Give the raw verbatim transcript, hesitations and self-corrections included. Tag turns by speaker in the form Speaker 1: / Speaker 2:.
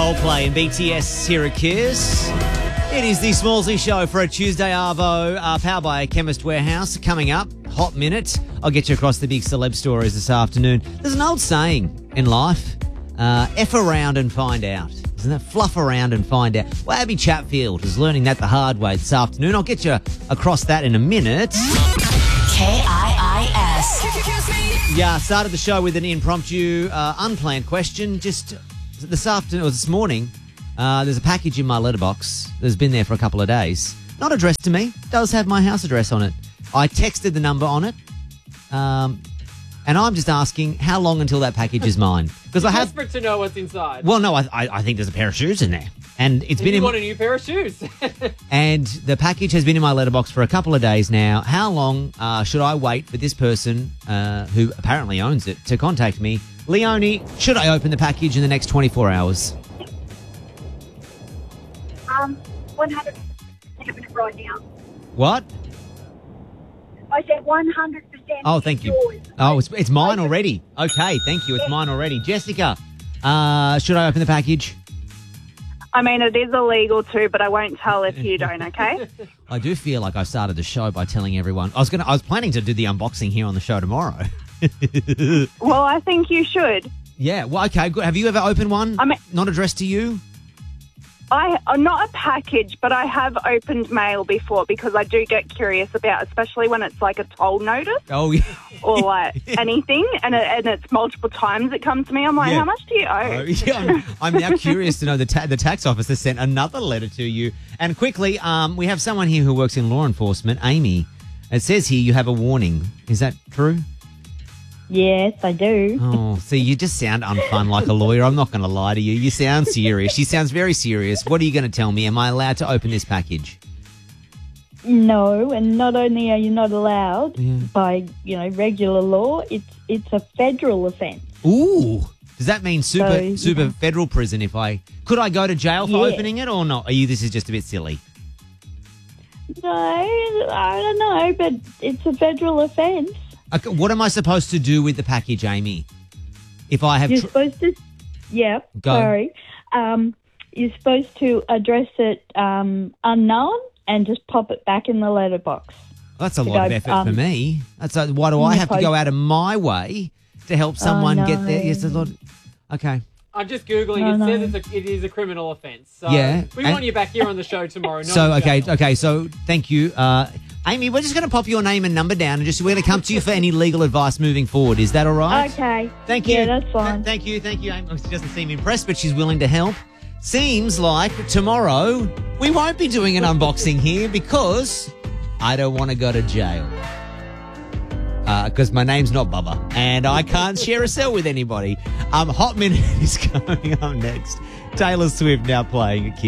Speaker 1: Coldplay and B T S here at Kiss. It is the Smallsy Show for a Tuesday arvo, uh, powered by Chemist Warehouse. Coming up, Hot Minute. I'll get you across the big celeb stories this afternoon. There's an old saying in life, uh, F around and find out. Isn't that fluff around and find out? Well, Abby Chatfield is learning that the hard way this afternoon. I'll get you across that in a minute.
Speaker 2: K I I S.
Speaker 1: Yeah, started the show with an impromptu, uh, unplanned question. Just this afternoon, or this morning, uh, there's a package in my letterbox that's been there for a couple of days. Not addressed to me. Does have my house address on it. I texted the number on it. Um, and I'm just asking, how long until that package is mine? Because I have
Speaker 3: desperate to know what's inside.
Speaker 1: Well, no, I, I, I think there's a pair of shoes in there. And it's
Speaker 3: and
Speaker 1: been
Speaker 3: you
Speaker 1: in
Speaker 3: want a new pair of shoes.
Speaker 1: And the package has been in my letterbox for a couple of days now. How long uh, should I wait for this person, uh, who apparently owns it, to contact me? Leonie, should I open the package in the next twenty-four hours?
Speaker 4: Um, one hundred percent open it right now.
Speaker 1: What?
Speaker 4: I said one hundred percent.
Speaker 1: Oh, thank you.
Speaker 4: Yours.
Speaker 1: Oh, it's, it's mine already. Okay, thank you. It's mine already. Jessica, uh, should I open the package?
Speaker 5: I mean, it is illegal too, but I won't tell if you don't, okay?
Speaker 1: I do feel like I started the show by telling everyone. I was gonna. I was planning to do the unboxing here on the show tomorrow.
Speaker 5: Well, I think you should.
Speaker 1: Yeah. Well, okay. Good. Have you ever opened one?
Speaker 5: I mean-
Speaker 1: not addressed to you.
Speaker 5: I uh, not a package, but I have opened mail before because I do get curious about, especially when it's like a toll notice
Speaker 1: Oh yeah.
Speaker 5: or like anything, and it, and it's multiple times it comes to me. I'm like,
Speaker 1: Yeah.
Speaker 5: how much do you owe?
Speaker 1: Oh, yeah, I'm, I'm now curious to know the ta- the tax officer sent another letter to you. And quickly, um, we have someone here who works in law enforcement, Amy. It says here you have a warning. Is that true?
Speaker 6: Yes, I do.
Speaker 1: Oh, see, you just sound unfun like a lawyer. I'm not going to lie to you. You sound serious. She sounds very serious. What are you going to tell me? Am I allowed to open this package?
Speaker 6: No, and not only are you not allowed
Speaker 1: Yeah.
Speaker 6: by, you know, regular law, it's it's a federal offence.
Speaker 1: Ooh. Does that mean super
Speaker 6: So,
Speaker 1: super
Speaker 6: yeah.
Speaker 1: federal prison if I... Could I go to jail for
Speaker 6: Yeah.
Speaker 1: opening it or not? Are you, this is just a bit silly.
Speaker 6: No, I don't know, but it's a federal offence.
Speaker 1: Okay, what am I supposed to do with the package, Amy? If I have...
Speaker 6: You're
Speaker 1: Tr-
Speaker 6: supposed to, yeah,
Speaker 1: Go.
Speaker 6: sorry. Um, you're supposed to address it um, unknown and just pop it back in the letterbox.
Speaker 1: That's a
Speaker 6: to
Speaker 1: lot of
Speaker 6: go,
Speaker 1: effort
Speaker 6: um,
Speaker 1: for me. That's a, why do I
Speaker 6: in
Speaker 1: have
Speaker 6: the
Speaker 1: to go
Speaker 6: post.
Speaker 1: out of my way to help someone
Speaker 6: no.
Speaker 1: get there? Yes, a lot. Okay.
Speaker 3: I'm just Googling.
Speaker 6: No,
Speaker 3: it
Speaker 6: no.
Speaker 3: says it's a, it is a criminal offence. So
Speaker 1: Yeah,
Speaker 3: we
Speaker 1: and-
Speaker 3: want you back here on the show tomorrow. Not
Speaker 1: So
Speaker 3: in
Speaker 1: okay,
Speaker 3: jail.
Speaker 1: okay. So thank you, uh, Amy. We're just going to pop your name and number down, and just we're going to come to you for any legal advice moving forward. Is that all right?
Speaker 6: Okay.
Speaker 1: Thank you.
Speaker 6: Yeah, that's fine.
Speaker 1: Th- thank you, thank you. Amy she doesn't seem impressed, but she's willing to help. Seems like tomorrow we won't be doing an unboxing here because I don't want to go to jail. Because uh, my name's not Bubba, and I can't share a cell with anybody. Um, Hot Minute is coming up next. Taylor Swift now playing at Kiss.